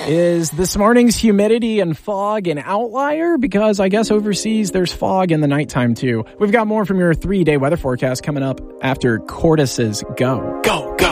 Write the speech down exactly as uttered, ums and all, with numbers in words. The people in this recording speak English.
Is this morning's humidity and fog an outlier? Because I guess overseas there's fog in the nighttime too. We've got more from your three-day weather forecast coming up after Cortis's Go. Go, go.